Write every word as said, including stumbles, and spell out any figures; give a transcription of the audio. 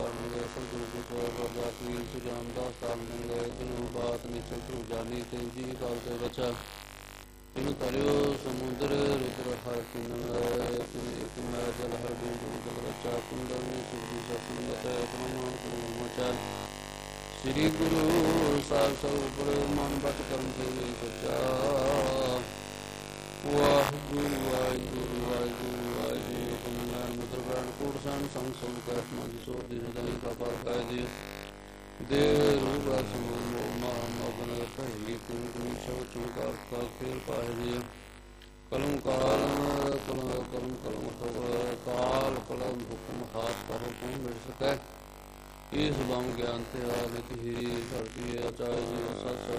ਕਰਨ ਗਏ ਸਤਿਗੁਰੂ ਗੁਰੂ ਬਾਬਾ ਕਬੀਰ ਸੁਜਾਨ ਦਾ ਸਥਾਨ ਬਣ ਗਏ ਤੈਨੂੰ ਬਾਤ ਨਿਚਲ ਧੂ ਜਾਨੀ ਤੇ ਜੀ ਕਾਲ ਤੇ ਬਚਾ ਤਿਨ ਤਰਿਓ ਸਮੁੰਦਰ ਰੁਦਰ ਹਰ ਤਿਨ ਤਿਨ ਇੱਕ ਮੈਂ ਜਲ ਹਰ ਬਿੰਦ ਉਦਕ ਰਚਾ ਕੁੰਡਲ ਵਿੱਚ ਸੁਖੀ ਸਤਨ ਮਤੈ ਪ੍ਰਮਾਣ ਕਰਮ ਮਚਾ ਸ੍ਰੀ ਗੁਰੂ ਸਾਹਿਬ ਸਭ ਮਨ ਬਚ ਕਰਮ ਤੇ ਸੱਚਾ ਵਾਹਿਗੁਰੂ ਵਾਹਿਗੁਰੂ ਵਾਹਿਗੁਰੂ ਵਾਹਿਗੁਰੂ ਕਮਲ ਮੁਦਰ ਪ੍ਰਾਣ ਕੋਟ ਸਨ ਸੰਗ ਸੰਗ ਕਹਿ ਮਨ ਸੋ ਦਿਨ ਦਾਈ ਕਾ ਪਰ ਕਹਿ ਦੀ ਦੇ ਰੂਪ ਸਮੂਹ ਮੋਹ ਮਗਨ ਭਈ ਕੁਨ ਕੁਨ ਛੋ ਚੁਕਾਰ ਕਾ ਖੇਲ ਪਾਏ ਦੀ ਕਲਮ ਕਾਲ ਕਲਮ ਕਰਮ ਕਲਮ ਕਾਲ ਕਲਮ ਹੁਕਮ ਹਾਥ ਪਰ ਹੁਕਮ ਮਿਲ ਸਕੈ ਇਸ ਬਮ ਗਿਆਨ ਤੇ ਆਦਿ ਹੀ ਧਰਤੀ ਆਚਾਰ ਜੀ ਸਤ